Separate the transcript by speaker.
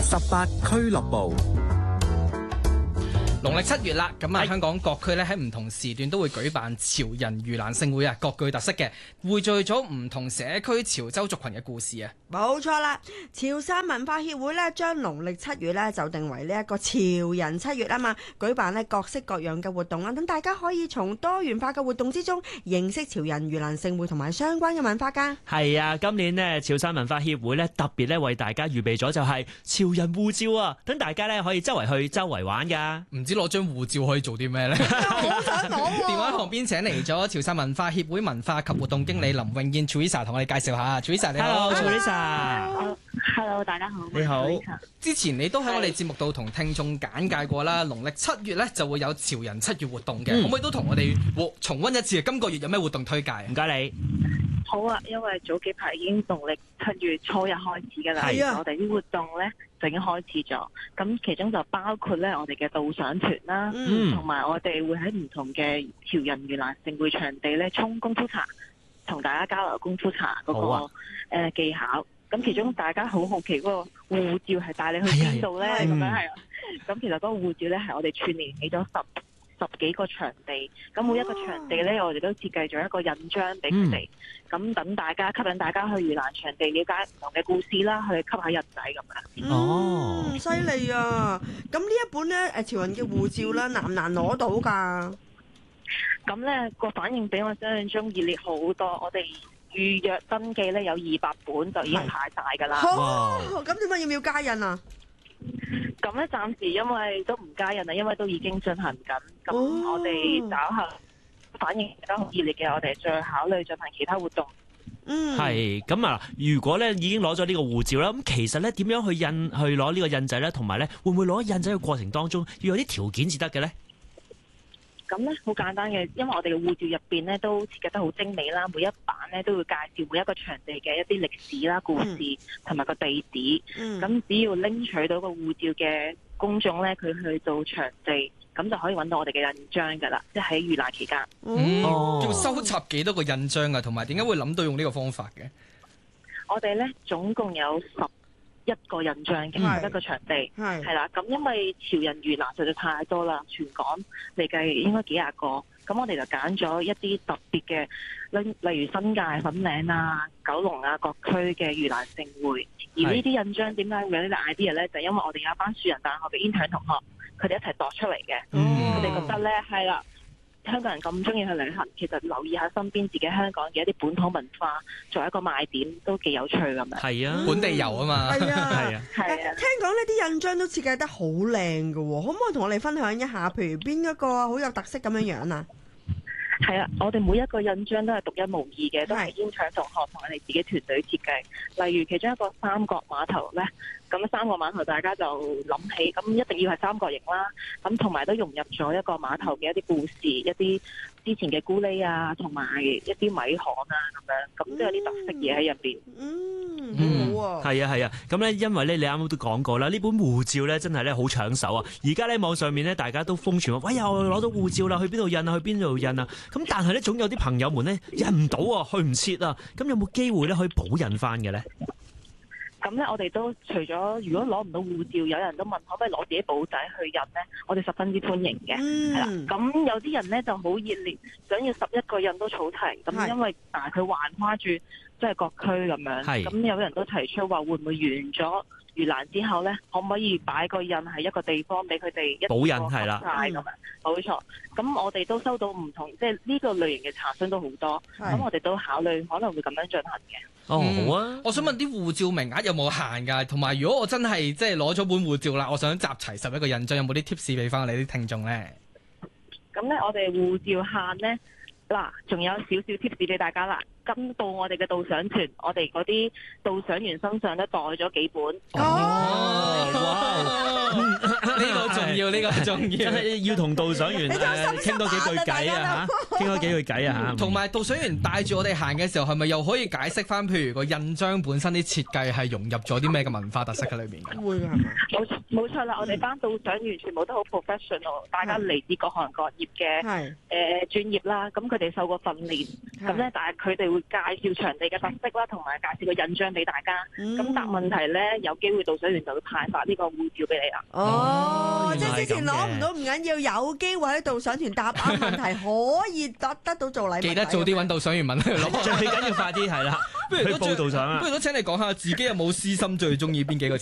Speaker 1: 18俱樂部。
Speaker 2: 農曆7月啦，咁啊香港各區咧喺唔同時段都會舉辦潮人盂蘭勝會啊，各具特色嘅，匯聚咗唔同社區潮州族群嘅故事啊。
Speaker 3: 冇錯啦，潮汕文化協會咧將農曆7月咧就定為呢一個潮人7月啊嘛，舉辦咧各式各樣嘅活動啊，等大家可以從多元化嘅活動之中認識潮人盂蘭勝會同埋相關嘅文化㗎。
Speaker 4: 係啊，今年呢潮汕文化協會咧特別咧為大家預備咗就係潮人護照啊，等大家咧可以周圍去周圍玩㗎。
Speaker 2: 唔知攞張護照可以做啲咩呢？
Speaker 3: 好想攞喎！
Speaker 2: 電話旁邊請嚟咗潮汕文化協會文化及活動經理林詠燕 Teresa 同我哋介紹下。Teresa 你好。
Speaker 5: Hello， 大家好。
Speaker 4: 你好。
Speaker 2: 之前你都喺我哋節目度同聽眾簡介過啦，農曆7月咧就會有潮人7月活動嘅，可唔可以都同我哋重溫一次今個月有咩活動推介？
Speaker 4: 唔該你。
Speaker 5: 好啊，因為早幾排已經農曆7月初一開始㗎啦，我哋啲活動咧就已經開始咗。咁其中就包括咧我哋嘅導賞團啦，同埋我哋會喺唔同嘅潮人盂蘭勝會場地咧沖功夫茶，同大家交流功夫茶嗰個技巧。咁其中大家好好奇嗰個護照係帶你去邊度咧？咁樣係啊。咁其實嗰個護照咧係我哋串連起咗十幾個場地，咁每一個場地咧，我哋都設計咗一個印章俾佢哋，咁等大家吸引大家去盂蘭場地了解唔同嘅故事啦，去吸下印仔咁樣。
Speaker 3: 犀利啊！咁呢一本咧潮人嘅護照啦，難唔難攞到㗎？
Speaker 5: 咁咧個反應比我想象中熱烈好多，我哋預約登記咧有200本就已經排晒㗎啦。
Speaker 3: 咁點解要唔要加印啊？
Speaker 5: 咁咧暫時因為都唔加印啦，因為都已經進行緊。咁我哋稍後反應都好熱烈嘅，我哋再考慮進行其他活動。
Speaker 4: 係咁啊！如果咧已經攞咗呢個護照啦，咁其實咧點樣去攞呢個印仔咧？同埋咧會唔會攞印仔嘅過程當中要有啲條件至得嘅咧？
Speaker 5: 咁咧好簡單嘅，因為我哋嘅護照入邊咧都設計得好精美啦，每一版咧都會介紹每一個場地嘅一啲歷史啦、故事同埋個地址。咁只要拎取到個護照嘅公眾咧，佢去到場地，咁就可以揾到我哋嘅印章噶啦，即係喺盂蘭期間。
Speaker 2: 要收集幾多個印章啊？同埋點解會諗到用呢個方法嘅？
Speaker 5: 我哋咧總共有11個印章嘅一個場地，係啦。咁因為潮人盂蘭實在太多啦，全港嚟計應該幾廿個。咁我哋就揀咗一啲特別嘅，例如新界粉嶺啊、九龍啊各區嘅盂蘭勝會。而呢啲印章點解會有呢啲 idea 咧？就因為我哋有一班樹仁大學嘅 intern 同學，佢哋一齊度出嚟嘅。佢哋覺得咧係啦。香港人咁中意去旅行，其實留意下身邊自己香港嘅一啲本土文化，作為一個賣點都幾有趣咁樣。
Speaker 4: 係啊，
Speaker 2: 本地遊啊嘛。
Speaker 3: 係啊，
Speaker 5: 係啊。
Speaker 3: 聽講呢啲印章都設計得好靚㗎喎，可唔可以同我哋分享一下？譬如邊一個好有特色咁樣樣啊？
Speaker 5: 係啊，我哋每一個印章都係獨一無二嘅，都係intern同學同我哋自己團隊設計。例如其中一個三角碼頭咧，咁三角碼頭大家就諗起，咁一定要係三角形啦。咁同埋都融入咗一個碼頭嘅一啲故事，一啲之前嘅咕喱啊，同埋一啲米行啊咁樣，咁都有啲特色嘢喺入邊。
Speaker 3: 好啊。
Speaker 4: 係啊係啊，咁咧因為咧你啱啱都講過啦，呢本護照咧真係咧好搶手啊！而家咧網上面咧大家都瘋傳話，喂，又攞到護照啦，去邊度印啊？去邊度印啊？咁但係咧總有啲朋友們咧印唔到啊，去唔切啊！咁有冇機會咧可以補印翻嘅咧？
Speaker 5: 咁咧，我哋都除咗如果攞唔到護照，有人都問可唔可以攞自己簿仔去印咧，我哋十分之歡迎嘅。係啦，咁有啲人咧就好熱烈，想要11個印都儲齊。咁因為佢橫跨住即係各區咁樣。咁有人都提出話，會唔會完咗盂蘭之後咧，可唔可以擺個印喺一個地方俾佢哋一補印係啦，咁樣冇錯。咁我哋都收到唔同，即係呢個類型嘅查詢都好多。咁我哋都考慮可能會咁樣進行嘅。
Speaker 4: 好啊！
Speaker 2: 我想問啲護照名額有冇限㗎？同埋如果我真係即係攞咗本護照啦，我想集齊11個印章，有冇啲 tips 俾翻我哋啲聽眾咧？
Speaker 5: 咁咧，我哋護照限咧，嗱，仲有少少 tips 俾大家啦。跟到我哋嘅導賞團，我哋嗰啲導賞員身上咧袋咗幾本。
Speaker 2: 呢個重要，呢個個重要，
Speaker 4: 真係要同導賞員傾多幾句偈啊嚇，傾多幾句偈啊嚇。
Speaker 2: 同埋導賞員帶住我哋行嘅時候，係咪又可以解釋翻？譬如個印章本身啲設計係融入咗啲咩嘅文化特色喺裏面嘅？
Speaker 3: 會㗎係嘛？
Speaker 5: 冇錯啦，我哋班導賞員全部都好 professional，大家嚟自各行各業嘅專業啦。咁佢哋受過訓練，咁咧但係佢哋會介紹場地嘅特色啦，同埋介紹個印章俾大家。咁答問題咧，有機會導賞員就會派發呢個護照俾你啦。
Speaker 3: 哦，即係之前攞唔到唔緊要，有機會喺導賞團答啱問題，可以得到做禮物。
Speaker 2: 記得早啲揾導賞員問佢攞，
Speaker 4: 最緊要快啲係啦。去報導賞啊！
Speaker 2: 不如都請你講下自己有冇私心最中意邊幾個